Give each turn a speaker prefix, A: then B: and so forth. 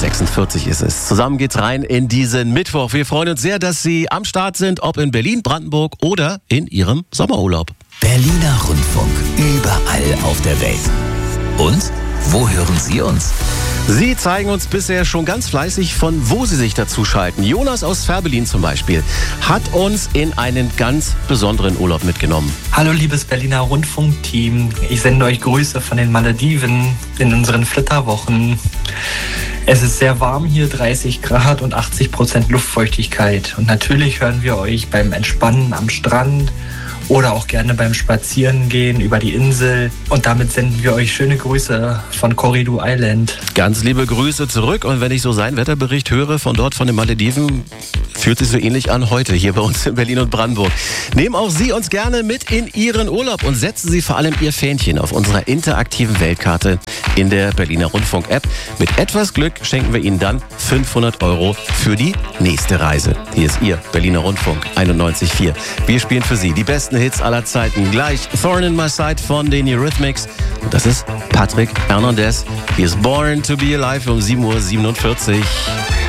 A: 7:46 ist es. Zusammen geht's rein in diesen Mittwoch. Wir freuen uns sehr, dass Sie am Start sind, ob in Berlin, Brandenburg oder in Ihrem Sommerurlaub.
B: Berliner Rundfunk, überall auf der Welt. Und wo hören Sie uns?
A: Sie zeigen uns bisher schon ganz fleißig, von wo Sie sich dazu schalten. Jonas aus Fährberlin zum Beispiel hat uns in einen ganz besonderen Urlaub mitgenommen.
C: Hallo liebes Berliner Rundfunk-Team, ich sende euch Grüße von den Malediven in unseren Flitterwochen. Es ist sehr warm hier, 30 Grad und 80% Luftfeuchtigkeit. Und natürlich hören wir euch beim Entspannen am Strand oder auch gerne beim Spazierengehen über die Insel. Und damit senden wir euch schöne Grüße von Corridu Island.
A: Ganz liebe Grüße zurück. Und wenn ich so seinen Wetterbericht höre von dort, von den Malediven, fühlt sich so ähnlich an heute hier bei uns in Berlin und Brandenburg. Nehmen auch Sie uns gerne mit in Ihren Urlaub und setzen Sie vor allem Ihr Fähnchen auf unserer interaktiven Weltkarte in der Berliner Rundfunk-App. Mit etwas Glück schenken wir Ihnen dann 500 € für die nächste Reise. Hier ist Ihr Berliner Rundfunk 91.4. Wir spielen für Sie die besten Hits aller Zeiten. Gleich Thorn in My Side von den Eurythmics. Und das ist Patrick Hernandez. He is born to be alive um 7:47 Uhr.